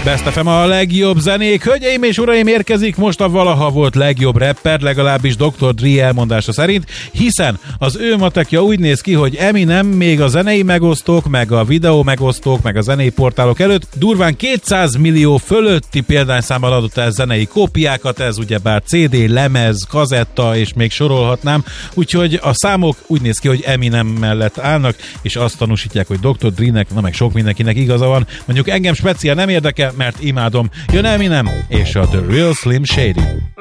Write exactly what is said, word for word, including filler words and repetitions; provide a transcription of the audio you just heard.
Best ef em a legjobb zenék. Hölgyeim és uraim, érkezik most a valaha volt legjobb rapper, legalábbis doktor Dre elmondása szerint, hiszen az ő matekja úgy néz ki, hogy Eminem még a zenei megosztók, meg a videó megosztók, meg a zenei portálok előtt durván kétszáz millió fölötti példányszámmal adott el zenei kópiákat, ez ugyebár cé dé, lemez, kazetta, és még sorolhatnám, úgyhogy a számok úgy néz ki, hogy Eminem mellett állnak, és azt tanúsítják, hogy doktor Dre-nek, na meg sok mindenkinek igaza van. Mondjuk engem speciál nem érdekel, mert imádom. Jön Eminem és a The Real Slim Shady.